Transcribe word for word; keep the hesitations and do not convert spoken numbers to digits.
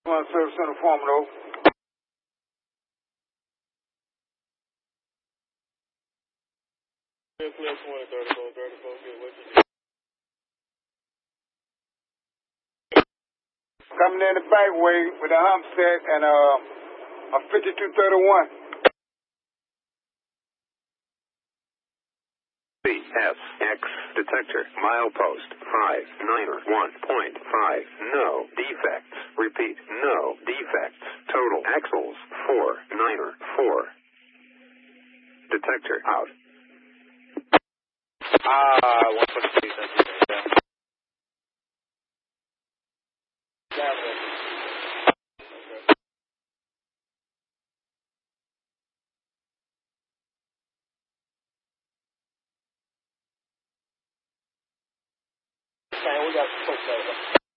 One service center foreman, over. Coming in the back way with a hump set and uh, a fifty-two thirty-one. C S X detector milepost five niner one point five. No defects. Repeat, no defects. Total axles four niner four. Detector out. Ah, one twenty-three. Down there. Okay, we got to push over.